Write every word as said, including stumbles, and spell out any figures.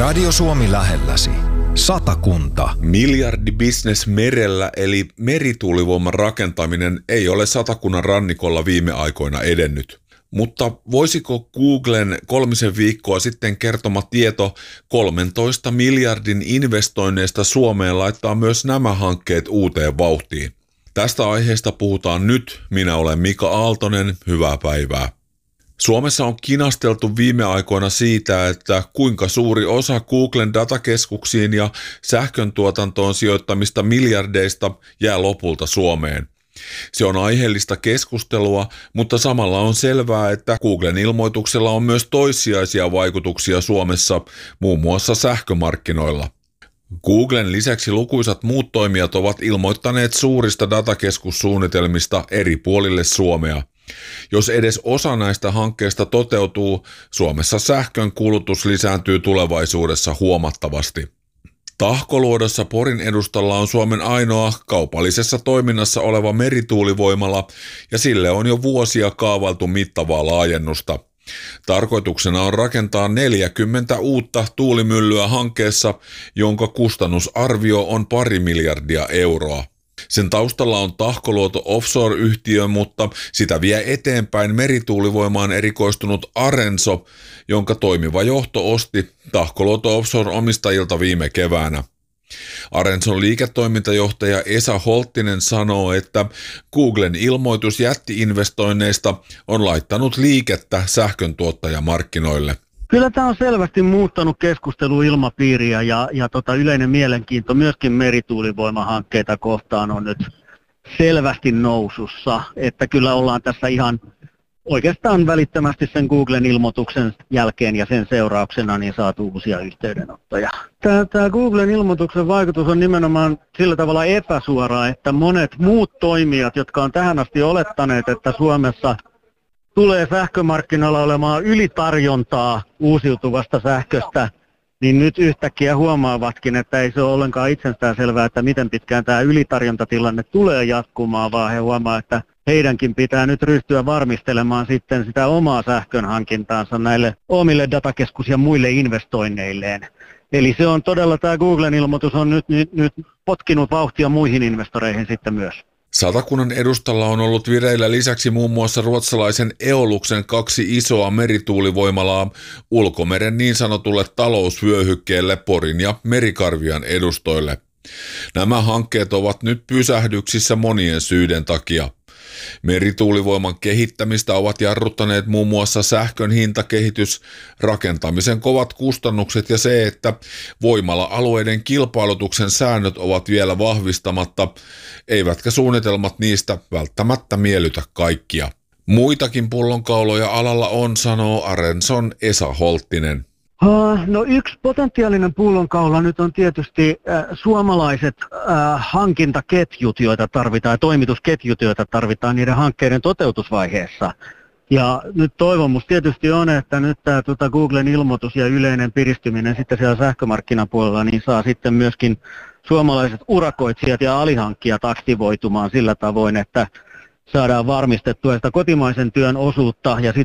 Radio Suomi lähelläsi. Satakunta. Miljardibisnes merellä eli merituulivoiman rakentaminen ei ole Satakunnan rannikolla viime aikoina edennyt. Mutta voisiko Googlen kolmisen viikkoa sitten kertoma tieto kolmentoista miljardin investoinneista Suomeen laittaa myös nämä hankkeet uuteen vauhtiin? Tästä aiheesta puhutaan nyt. Minä olen Mika Aaltonen. Hyvää päivää. Suomessa on kinasteltu viime aikoina siitä, että kuinka suuri osa Googlen datakeskuksiin ja sähköntuotantoon sijoittamista miljardeista jää lopulta Suomeen. Se on aiheellista keskustelua, mutta samalla on selvää, että Googlen ilmoituksella on myös toissijaisia vaikutuksia Suomessa, muun muassa sähkömarkkinoilla. Googlen lisäksi lukuisat muut toimijat ovat ilmoittaneet suurista datakeskussuunnitelmista eri puolille Suomea. Jos edes osa näistä hankkeista toteutuu, Suomessa sähkön kulutus lisääntyy tulevaisuudessa huomattavasti. Tahkoluodossa Porin edustalla on Suomen ainoa kaupallisessa toiminnassa oleva merituulivoimala ja sille on jo vuosia kaavailtu mittavaa laajennusta. Tarkoituksena on rakentaa neljäkymmentä uutta tuulimyllyä hankkeessa, jonka kustannusarvio on pari miljardia euroa. Sen taustalla on Tahkoluoto Offshore-yhtiö, mutta sitä vie eteenpäin merituulivoimaan erikoistunut Arenso, jonka toimiva johto osti Tahkoluoto Offshore-omistajilta viime keväänä. Arenson liiketoimintajohtaja Esa Holttinen sanoo, että Googlen ilmoitus jätti-investoinneista on laittanut liikettä sähköntuottajamarkkinoille. Kyllä tämä on selvästi muuttanut keskusteluilmapiiriä ja, ja tota yleinen mielenkiinto myöskin merituulivoimahankkeita kohtaan on nyt selvästi nousussa. Että kyllä ollaan tässä ihan oikeastaan välittömästi sen Googlen ilmoituksen jälkeen ja sen seurauksena niin saatu uusia yhteydenottoja. Tämä, tämä Googlen ilmoituksen vaikutus on nimenomaan sillä tavalla epäsuora, että monet muut toimijat, jotka on tähän asti olettaneet, että Suomessa tulee sähkömarkkinoilla olemaan ylitarjontaa uusiutuvasta sähköstä, niin nyt yhtäkkiä huomaavatkin, että ei se ole ollenkaan itsestään selvää, että miten pitkään tämä ylitarjontatilanne tulee jatkumaan, vaan he huomaa, että heidänkin pitää nyt ryhtyä varmistelemaan sitten sitä omaa sähkön hankintaansa näille omille datakeskus- ja muille investoinneilleen. Eli se on todella, tämä Googlen ilmoitus on nyt, nyt, nyt potkinut vauhtia muihin investoreihin sitten myös. Satakunnan edustalla on ollut vireillä lisäksi muun muassa ruotsalaisen Eoluksen kaksi isoa merituulivoimalaa ulkomeren niin sanotulle talousvyöhykkeelle Porin ja Merikarvian edustoille. Nämä hankkeet ovat nyt pysähdyksissä monien syiden takia. Merituulivoiman kehittämistä ovat jarruttaneet muun muassa sähkön hintakehitys, rakentamisen kovat kustannukset ja se, että voimala-alueiden kilpailutuksen säännöt ovat vielä vahvistamatta, eivätkä suunnitelmat niistä välttämättä miellytä kaikkia. Muitakin pullonkauloja alalla on, sanoo Arenson Esa Holttinen. No yksi potentiaalinen pullonkaula nyt on tietysti äh, suomalaiset äh, hankintaketjut, joita tarvitaan, toimitusketjut, joita tarvitaan niiden hankkeiden toteutusvaiheessa. Ja nyt toivomus tietysti on, että nyt tämä tuota Googlen ilmoitus ja yleinen piristyminen sitten siellä sähkömarkkinapuolella niin saa sitten myöskin suomalaiset urakoitsijat ja alihankkijat aktivoitumaan sillä tavoin, että saadaan varmistettua sitä kotimaisen työn osuutta ja sitten